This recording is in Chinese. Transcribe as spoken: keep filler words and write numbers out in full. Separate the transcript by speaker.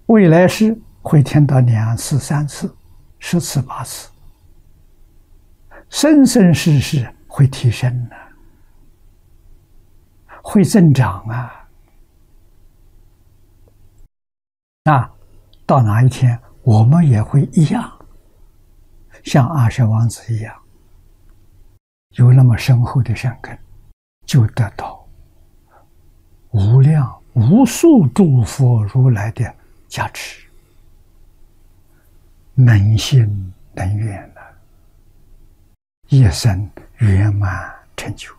Speaker 1: 未来世会听到两次、三次、十次、八次，生生世世会提升呢、啊，会增长啊！那到哪一天，我们也会一样，像阿舍王子一样，有那么深厚的善根，就得到无量无数诸佛如来的加持，能信能愿了，一生圆满成就。